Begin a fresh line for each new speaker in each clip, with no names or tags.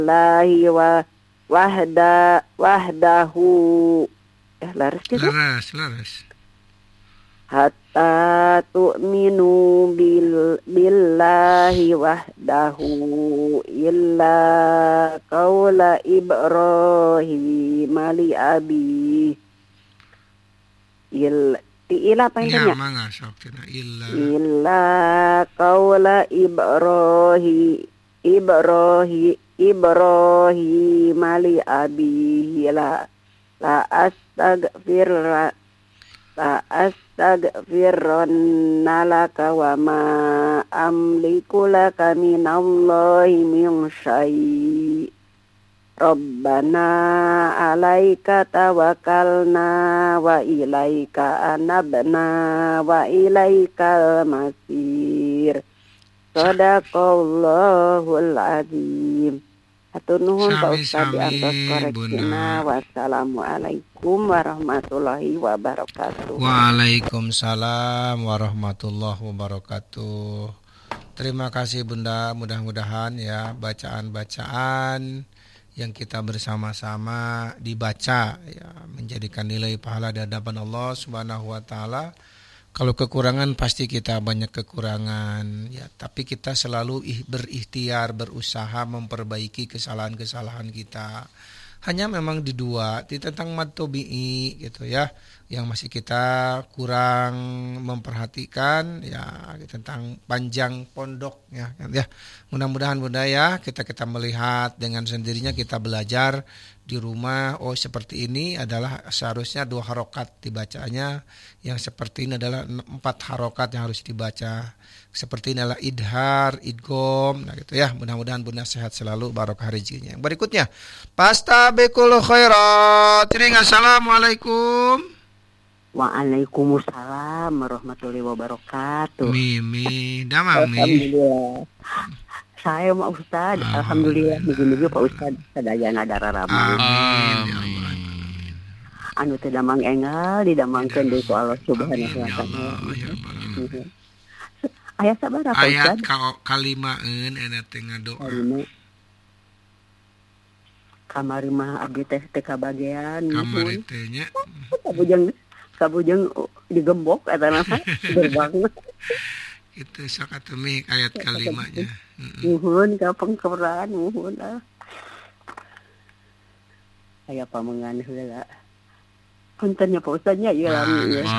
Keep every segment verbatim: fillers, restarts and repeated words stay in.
lahi wa wahda wahdahu. Eh laras gitu.
Laras, laras.
Hatta tu'minu bil billahi wahdahu illa qaula Ibrahim li abi. Il ila apa
Ya,
intinya?
mangga sok tina illa.
Illa qaula Ibrahim Ibrahim Ibrahim li abi la la astaghfir la astaghfirunna laka wa ma amliku laka minallahi min syai' Rabbana alaika tawakkalna wa ilaika anabna wa ilaikal masir. Sadaqallahul azim. Hatur nuhun Pak Ustaz diantos koreksina. Wassalamualaikum warahmatullahi wabarakatuh.
Waalaikumsalam warahmatullahi wabarakatuh. Terima kasih Bunda, mudah-mudahan ya bacaan-bacaan yang kita bersama-sama dibaca ya menjadikan nilai pahala di hadapan Allah Subhanahu wa taala. Kalau kekurangan pasti kita banyak kekurangan ya, tapi kita selalu berikhtiar, berusaha memperbaiki kesalahan-kesalahan kita. Hanya memang di dua, di tentang mad tabi'i gitu ya, yang masih kita kurang memperhatikan ya tentang panjang pondok ya, ya. Mudah-mudahan Bunda ya kita kita melihat dengan sendirinya, kita belajar di rumah. Oh seperti ini adalah seharusnya dua harokat dibacanya, yang seperti ini adalah empat harokat yang harus dibaca. Seperti ini adalah idhar, idgom, nah gitu ya. Mudah-mudahan Bunda sehat selalu, barokah rezekinya. Yang berikutnya, pastabikul khairat. Assalamualaikum.
Waalaikumsalam warahmatullahi wabarakatuh.
Mimi, damang Mi.
Alhamdulillah. Saya Pak Ustaz, alhamdulillah begini Pak Ustaz, sadaya nadara ramah.
Amin ya Allah.
Anu teu damang enggal didamangkeun deui ku Allah Subhanahu wa taala. Aya sabaraha Pak Ustaz?
Ayat ka kalimaeun eta teh ngadoa.
Kamari mah abdi teh teu kabagean.
Kamari teh nya.
Kabujeng kabujeng digembok eta mah berbangun.
Itu sok atuh Mi ayat kalimanya.
Nuhun ka pengkeran nuhun ah. Aya pamengan heula. Punten nya Pak Ustaz nya ieu lami ya.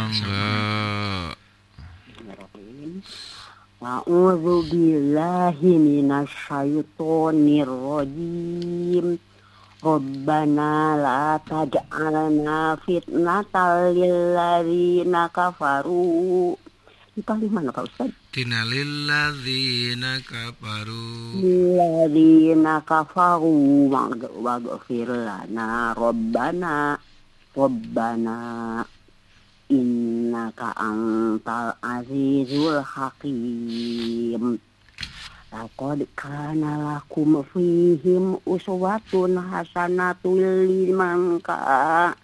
A'udzu billahi minasyaitonir rajim. Rabbana la taj'alna fitnatal lil ladzina kafaru. Itu di mana Pak Ustaz?
Tina lil ladzina kafaru.
Ladzina kafaru waghfir lana rabbana rabbana innaka antal azizul hakim. Laqad kana lakum fihim uswatun hasanatun liman ka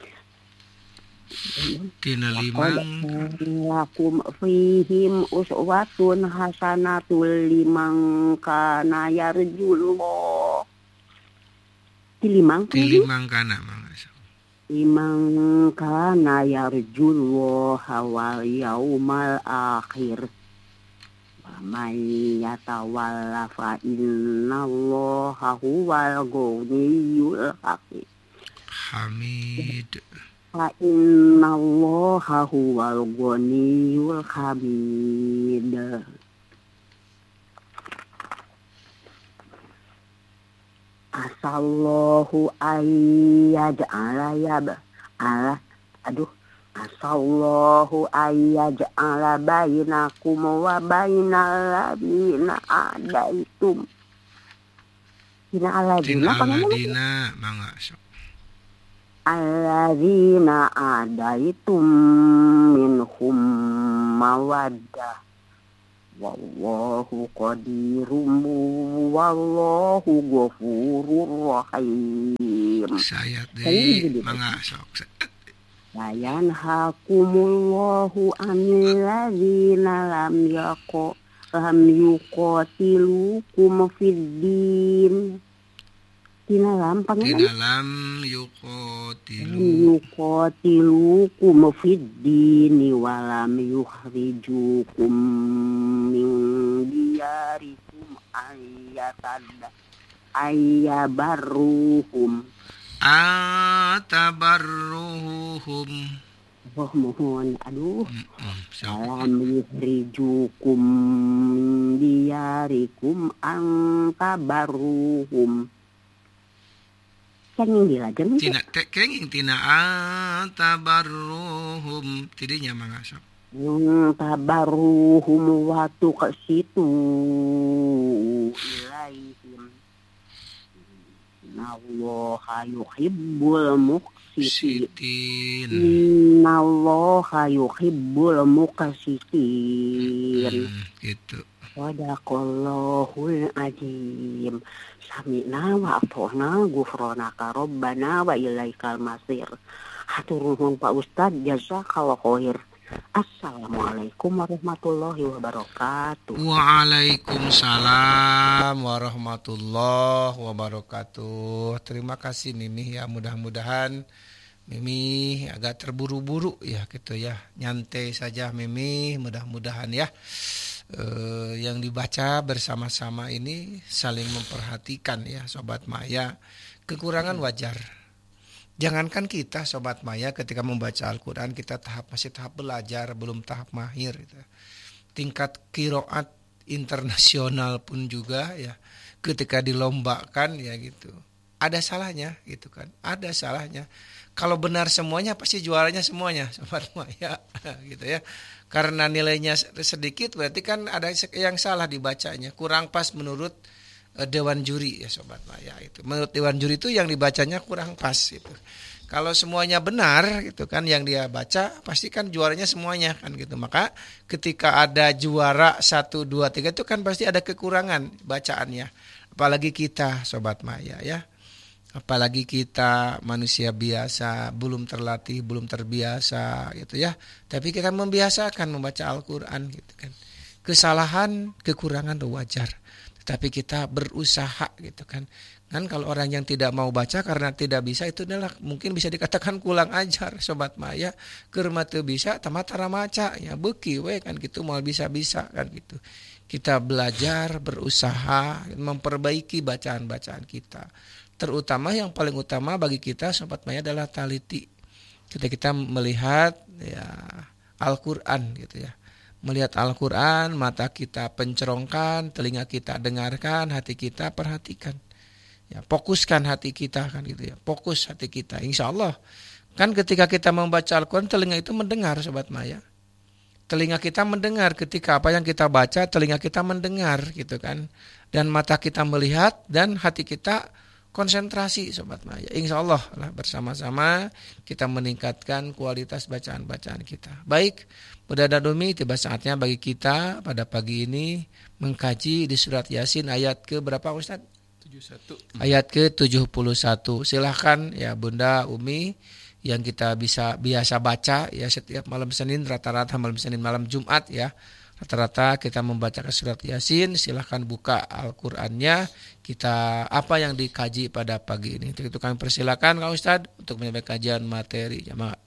Tina limang
lakum fihim uswatun hasanatun liman kana yarjullah. Di limang
Di limang kana mangga.
Liman kana yarjullah wal yaumal akhir. Wa may yatawalla fa innallaha huwal ghaniyyul hakim.
Hamid.
Fa innallaha huwal ghaniyyul hamid. Asallahu ayyaj'ala yab ala aduh asallahu ayyaj'ala bainakum wa bainal ladzina adaitum. Dina aladina apa namanya?
Dina mangga sok.
Alladzina adaitum minhum mawaddah. Wallahu qadirum wallahu ghafurur rahim.
Saya deh mangga sok.
Layan hakumullahu anil ladzina lam yaqo lam yuqatilukum fid din tina lam panganan
tina lam yuqatilu
yuqatilukum fid dini walam yukhrijukum min diyarikum ayatad ayabarruhum
atabarruhum.
Oh mohon, aduh.
Mm-mm,
Alam yukhrijukum min diyarikum antabarruhum. Kenging dilajeng
tina te kenging tina atabarruhum tidinya mangga sok.
Tabarruhum wa tuqsitu ilaihim. Innallaha yuhibbul muqsitin.
Sitin.
Innallaha yuhibbul muqsitin.
Hmm, gitu.
Sadaqallahul azim. Sami'na wa ata'na ghufranaka rabbana wa ilaikal masir. Hatur nuhun Pak Ustadz, jazakallahu khair. Assalamualaikum warahmatullahi wabarakatuh.
Waalaikumsalam warahmatullahi wabarakatuh. Terima kasih Mimi ya, mudah-mudahan Mimi agak terburu-buru ya gitu ya. Nyantai saja Mimi, mudah-mudahan ya. Eh, yang dibaca bersama-sama ini saling memperhatikan ya Sobat Maya. Kekurangan wajar. Jangankan kita Sobat Maya ketika membaca Al-Quran kita tahap masih tahap belajar, belum tahap mahir gitu. Tingkat qiraat internasional pun juga ya ketika dilombakan ya gitu. Ada salahnya gitu kan. Ada salahnya. Kalau benar semuanya pasti juaranya semuanya Sobat Maya gitu ya. Karena nilainya sedikit berarti kan ada yang salah dibacanya. Kurang pas menurut Dewan Juri ya Sobat Maya itu. Menurut Dewan Juri itu yang dibacanya kurang pas gitu. Kalau semuanya benar gitu kan yang dia baca pasti kan juaranya semuanya kan gitu. Maka ketika ada juara satu, dua, tiga itu kan pasti ada kekurangan bacaannya. Apalagi kita Sobat Maya ya. Apalagi kita manusia biasa, belum terlatih, belum terbiasa gitu ya. Tapi kita membiasakan membaca Al-Quran gitu kan. Kesalahan, kekurangan wajar. Tapi kita berusaha gitu kan. Kan kalau orang yang tidak mau baca karena tidak bisa itu adalah mungkin bisa dikatakan kurang ajar Sobat Maya. Keur teu bisa tamatara maca ya beuki we kan gitu mau bisa-bisa kan gitu. Kita belajar, berusaha memperbaiki bacaan-bacaan kita. Terutama yang paling utama bagi kita Sobat Maya adalah taliti. Ketika kita melihat ya Al-Qur'an gitu ya. Melihat Al-Quran, mata kita pencerongkan, telinga kita dengarkan, hati kita perhatikan. Ya, fokuskan hati kita kan gitu ya. Fokus hati kita. Insya Allah. Kan ketika kita membaca Al-Quran, telinga itu mendengar Sobat Maya. Telinga kita mendengar ketika apa yang kita baca, telinga kita mendengar gitu kan. Dan mata kita melihat dan hati kita konsentrasi Sobat Maya. Insya Allah lah bersama-sama kita meningkatkan kualitas bacaan-bacaan kita. Baik. Pada Dadumi tiba saatnya bagi kita pada pagi ini mengkaji di surat Yasin ayat ke berapa Ustaz? tujuh puluh satu. Ayat ke tujuh puluh satu. Silahkan ya Bunda Umi yang kita bisa biasa baca ya setiap malam Senin, rata-rata malam Senin malam Jumat ya. Rata-rata kita membacakan surat Yasin, silahkan buka Al-Qur'annya. Kita apa yang dikaji pada pagi ini. Itu kami persilakan Kang Ustaz untuk menyampaikan kajian materi jamaah.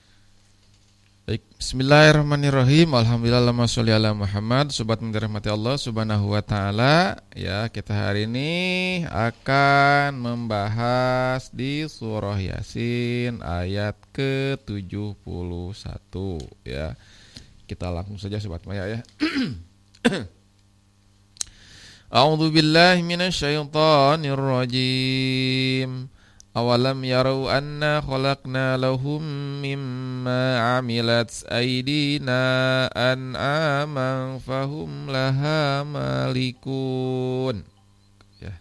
Baik, bismillahirrahmanirrahim. Alhamdulillah sholli ala Muhammad. Sobat yang dirahmati Allah Subhanahu wa taala, ya, kita hari ini akan membahas di surah Yasin ayat ke tujuh puluh satu ya. Kita langsung saja Sobat Maya ya. A'udzu billahi minasyaitonir rajim. Awalam yarau anna khalaqna lahum mimma amilat aydina an'aman fahum laha malikun. Ya.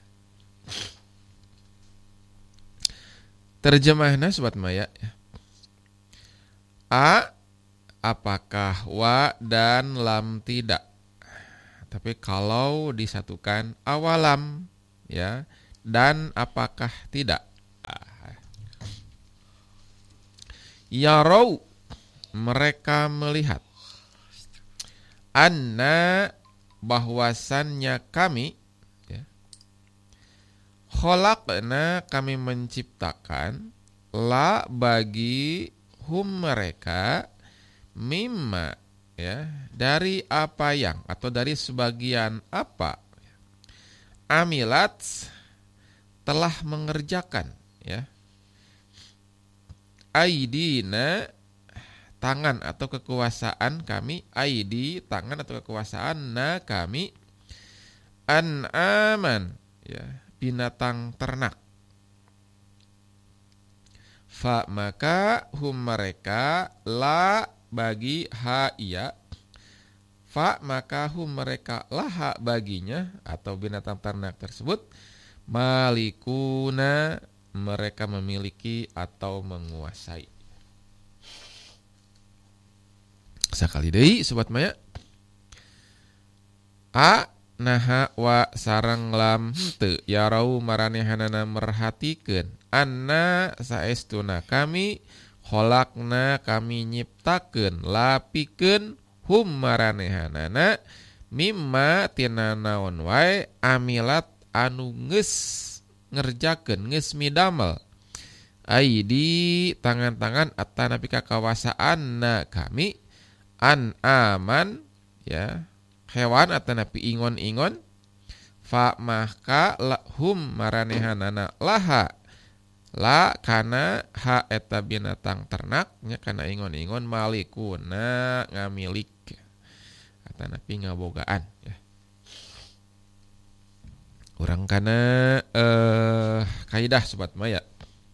Terjemahnya Sobat Maya ya. A apakah wa dan lam tidak. Tapi kalau disatukan awalam ya dan apakah tidak. Yarau mereka melihat anna bahwasannya kami ya, Khalaqna kami menciptakan la bagi hum mereka mimma ya dari apa yang atau dari sebagian apa amilat telah mengerjakan ya aidina tangan atau kekuasaan kami aidi tangan atau kekuasaan na kami an'aman ya binatang ternak fa maka hum mereka la bagi ha iya fa maka hum mereka laha baginya atau binatang ternak tersebut malikuna mereka memiliki atau menguasai. Sakali deui sobat maya a naha wa sareng lam teu yarau maranehanana merhatikeun anna saestuna kami kholakna kami nyiptakeun lapikeun hum maranehanana mimma tina naon wae amilat anu geus ngerjakeun geus midamel aidi tangan-tangan atanapi kakawasaanna kami an aman ya hewan atanapi ingon-ingon fa maka hum maranehanana laha la kana ha eta binatang ternak nya kana ingon-ingon malikuna ngamilik atanapi ngabogaan ya. Urang kana eh kaidah sobat maya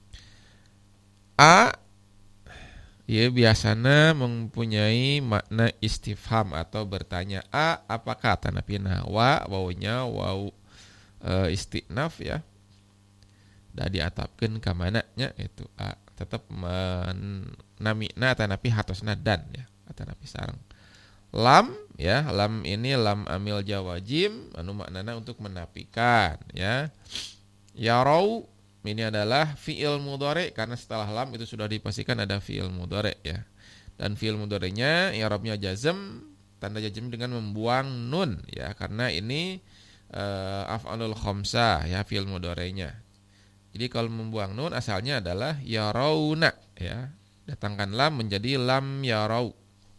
a ya biasana mempunyai makna istifham atau bertanya a apakah tanapi wa wawunya waw e, istinaf ya da diatapkeun ka mana nya itu a tetep namina tanapi hatosna dan ya tanapi sareng lam ya lam ini lam amil jawajim anu maknana untuk menafikan ya yarau ini adalah fi'il mudhari karena setelah lam itu sudah dipastikan ada fi'il mudhari ya. Dan fi'il mudhari'nya i'rabnya jazm, tanda jazm dengan membuang nun ya karena ini uh, af'alul khamsah ya fi'il mudhari'nya. Jadi kalau membuang nun asalnya adalah yarauna ya. Datangkan lam menjadi lam yarau.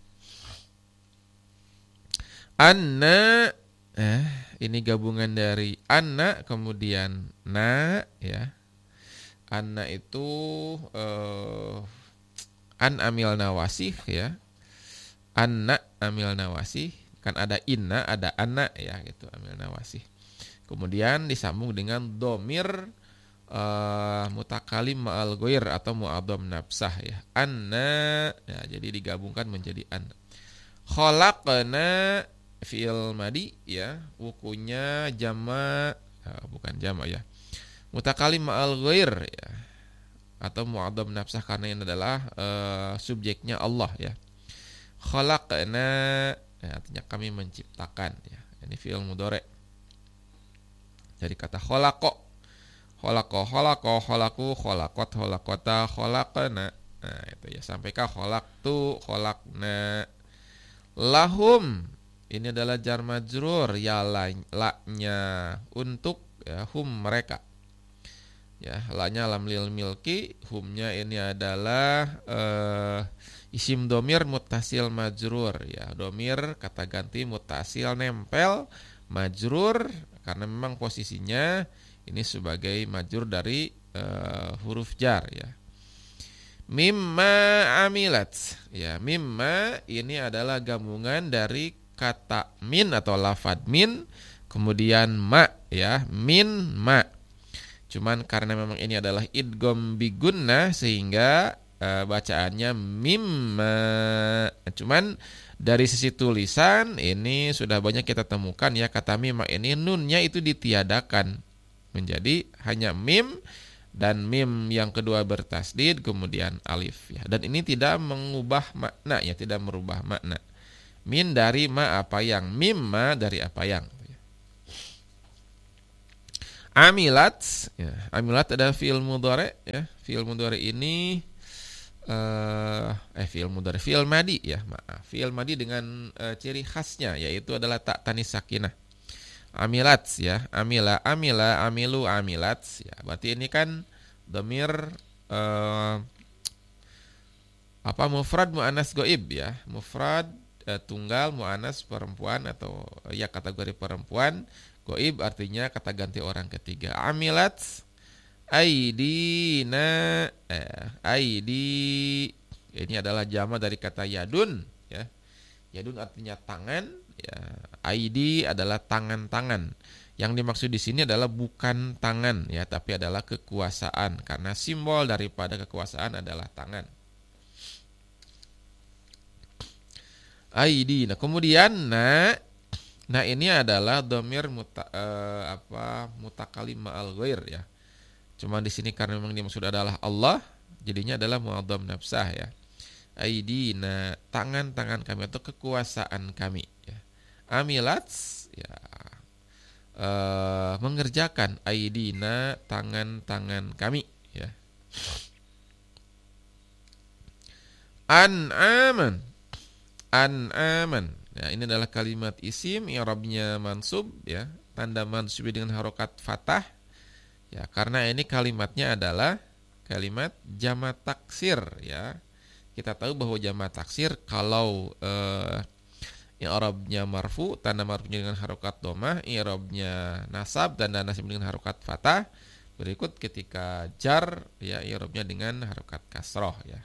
Anna eh ini gabungan dari anna kemudian na ya. Anna itu uh, an amil nawasih ya. Anna amil nawasih kan ada inna ada anna ya gitu amil nawasih. Kemudian disambung dengan domir uh, mutakalim ma'al ghair atau mu'adham nafsah ya. Anna ya jadi digabungkan menjadi anna. Khalaqna fi'il madi ya wukunya jama uh, bukan jama ya. Mutakalim ma'al ghair ya. Atau mu'adham nafsah karena ini adalah uh, subjeknya Allah ya. Khalaqna ya, artinya kami menciptakan ya. Ini fi'il mudhari. Dari kata khalaqa. Khalaqa khalaqa khalaqu khalaqat khalaqata khalaqna. Nah, itu ya sampai ka khalaqtu khalaqna. Lahum ini adalah jar majrur ya la-nya untuk ya hum mereka. Ya, la-nya lam lil milki, humnya ini adalah uh, isim domir mutasil majrur ya. Domir kata ganti mutasil nempel majrur karena memang posisinya ini sebagai majrur dari uh, huruf jar ya. Mimma amilat ya, mimma ini adalah gabungan dari kata min atau lafad min kemudian ma ya, min ma. Cuman karena memang ini adalah idgham bigunnah sehingga e, bacaannya mimma. Cuman dari sisi tulisan ini sudah banyak kita temukan ya kata mimma ini nunnya itu ditiadakan menjadi hanya mim dan mim yang kedua bertasdid kemudian alif ya. Dan ini tidak mengubah makna ya, tidak merubah makna. Min dari ma apa yang, mimma dari apa yang. Amilat ya, amilat adalah fi'il mudhari ya. Fi'il mudhari ini uh, eh fi'il mudhari fi'il madi ya, maaf. Fi'il madi dengan uh, ciri khasnya yaitu adalah tak tanis sakinah. Amilats ya, amila, amila, amilu, amilats ya. Berarti ini kan dhamir eh, apa mufrad muannas goib ya, mufrad eh, tunggal muannas perempuan atau eh, ya kategori perempuan, goib artinya kata ganti orang ketiga. Amilats aidina eh, aidi ini adalah jama dari kata yadun ya. Yadun artinya tangan ya. Aidi adalah tangan-tangan. Yang dimaksud di sini adalah bukan tangan ya, tapi adalah kekuasaan karena simbol daripada kekuasaan adalah tangan. Aidi. Nah, kemudian na nah ini adalah dhamir muta, eh, apa mutakalim ma'al ghair ya. Cuma di sini karena memang dimaksud adalah Allah, jadinya adalah mu'adzam nafsah ya. Aidina, tangan-tangan kami atau kekuasaan kami ya. Amilats ya, uh, mengerjakan aidina, tangan-tangan kami ya. An-aman, an-aman ya, ini adalah kalimat isim, i'rabnya mansub ya, tanda mansub dengan harokat fathah ya, karena ini kalimatnya adalah kalimat jama' taksir ya. Kita tahu bahwa jama' taksir kalau eh, i'rabnya marfu, tanda marfunya dengan harokat dhammah, i'rabnya nasab, tanda nasab dengan harokat fathah. Berikut ketika jar ya i'rabnya dengan harokat kasroh ya.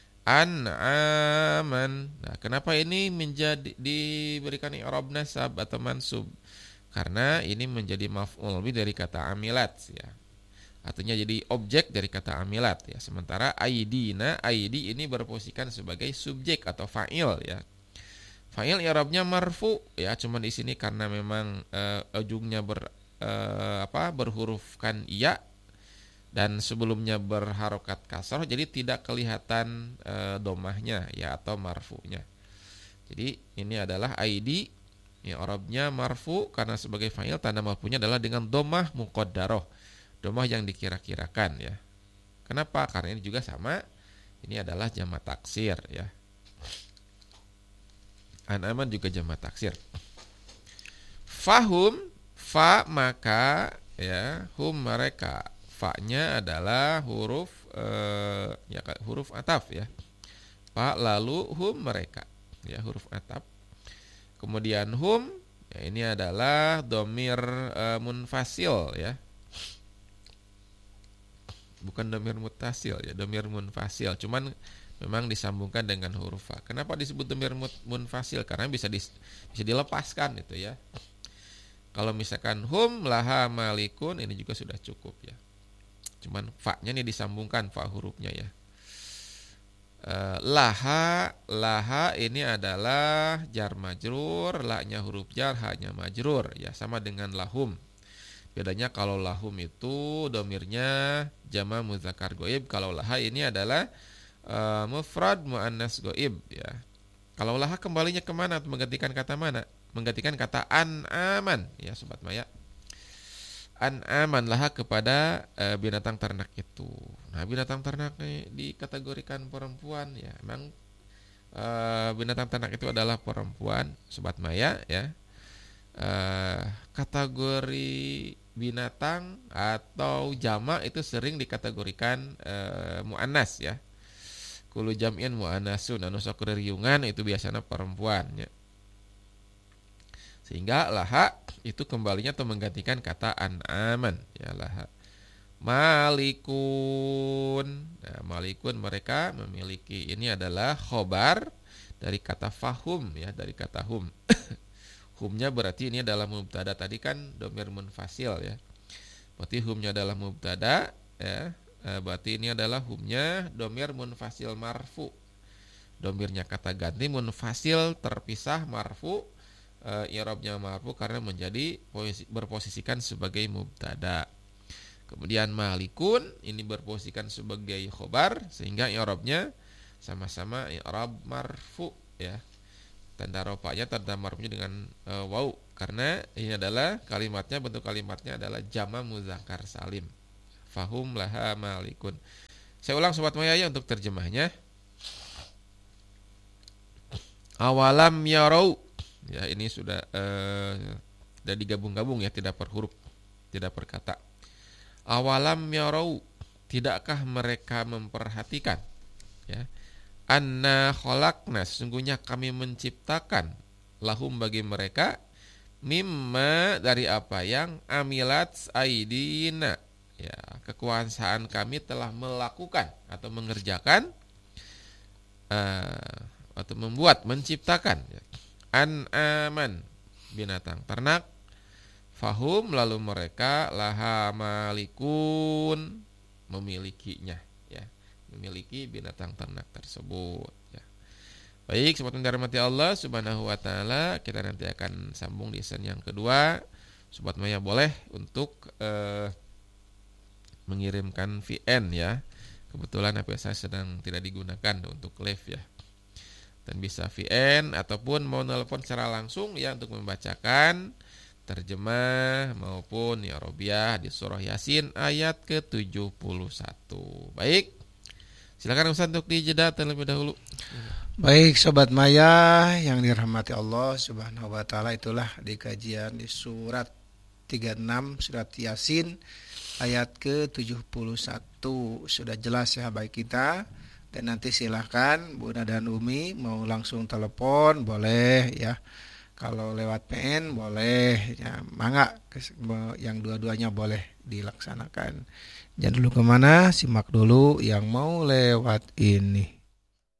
An-aman. Nah, kenapa ini menjadi diberikan i'rab nasab atau mansub? Karena ini menjadi maf'ul bih dari kata amilat ya. Artinya jadi objek dari kata amilat ya. Sementara aidina, aidi ini berposisikan sebagai subjek atau fa'il ya. Fa'il i'rabnya marfu ya, cuma di sini karena memang uh, ujungnya ber uh, apa berhurufkan iya dan sebelumnya berharokat kasroh, jadi tidak kelihatan uh, domahnya ya atau marfunya. Jadi ini adalah aidi i'rabnya marfu karena sebagai fa'il, tanda marfunya adalah dengan domah muqaddarah, domah yang dikira-kirakan ya. Kenapa? Karena ini juga sama, ini adalah jama' taksir ya. An-aman juga jama' taksir. Fahum, fa maka ya, hum mereka. Fa-nya adalah huruf eh, ya huruf ataf ya. Fa lalu hum mereka ya, huruf ataf. Kemudian hum ya, ini adalah dhamir eh, munfasil ya. Bukan dhamir muttasil ya, dhamir munfasil. Cuman memang disambungkan dengan huruf fa. Kenapa disebut dhamir munfasil? Karena bisa di, bisa dilepaskan itu ya. Kalau misalkan hum laha malikun, ini juga sudah cukup ya. Cuman fa-nya nih disambungkan, fa hurufnya ya. E, laha, laha ini adalah jar majrur, la-nya huruf jar, ha-nya majrur ya, sama dengan lahum. Bedanya kalau lahum itu domirnya jama' muzakkar goib, kalau laha ini adalah uh, mufrad muannas goib ya. Kalau laha kembalinya kemana? Menggantikan kata mana? Menggantikan kata an-aman ya sobat maya. An-aman laha kepada uh, binatang ternak itu. Nah binatang ternak ini dikategorikan perempuan ya. Memang uh, binatang ternak itu adalah perempuan sobat maya ya. Uh, kategori binatang atau jama' itu sering dikategorikan uh, muannas ya. Kullu jam'in muannasun, anu sok riungan itu biasanya perempuan ya. Sehingga laha itu kembalinya atau menggantikan kata an-aman ya, laha. Malikun. Nah, malikun mereka memiliki, ini adalah khobar dari kata fahum ya, dari kata hum. Humnya berarti ini adalah mubtada, tadi kan dhamir munfasil ya. Berarti humnya adalah mubtada ya. Berarti ini adalah humnya dhamir munfasil marfu. Dhamirnya kata ganti munfasil terpisah marfu, e, i'rabnya marfu karena menjadi posisi, berposisikan sebagai mubtada. Kemudian malikun ini berposisikan sebagai khobar sehingga i'rabnya sama-sama i'rab marfu ya. Tanda rofa'nya, tanda marfu'nya dengan e, waw karena ini adalah kalimatnya, bentuk kalimatnya adalah jama' muzakkar salim. Fahum laha malikun. Saya ulang sobat maya ya untuk terjemahnya. Awalam yarau ya, ini sudah e, tidak digabung-gabung ya, tidak per huruf, tidak per kata. Awalam yarau, tidakkah mereka memperhatikan ya, anna khalaqna, sesungguhnya kami menciptakan, lahum bagi mereka, mimma dari apa yang amilat aidina ya, kekuasaan kami telah melakukan atau mengerjakan uh, atau membuat, menciptakan ya. An-aman, binatang ternak, fahum, lalu mereka laha malikun, memilikinya ya, memiliki binatang ternak tersebut ya. Baik, sobat yang dirahmati Allah Subhanahu wa taala, kita nanti akan sambung di sesi yang kedua. Sobat Maya boleh untuk eh, mengirimkan V N ya. Kebetulan H P saya sedang tidak digunakan untuk live ya. Dan bisa V N ataupun mau nelpon secara langsung ya untuk membacakan terjemah maupun ya Robiah di surah Yasin ayat ke tujuh puluh satu. Baik, silakan Ustaz untuk dijeda terlebih dahulu.
Baik Sobat Maya yang dirahmati Allah Subhanahu wa taala, itulah di kajian di surat tiga puluh enam surat Yasin ayat ke tujuh puluh satu. Sudah jelas ya baik kita. Dan nanti silahkan Bunda dan Umi mau langsung telepon boleh ya. Kalau lewat P N boleh ya, mangga yang dua-duanya boleh dilaksanakan. Jangan dulu kemana, simak dulu yang mau lewat ini.